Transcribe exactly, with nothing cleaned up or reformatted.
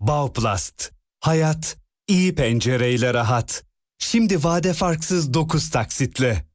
Bauplast. Hayat iyi pencereyle rahat. Şimdi vade farksız dokuz taksitle.